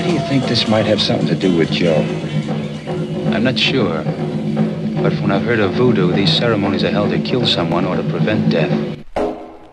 do you think this might have something to do with Joe? I'm not sure. But from what I've heard of voodoo, these ceremonies are held to kill someone or to prevent death.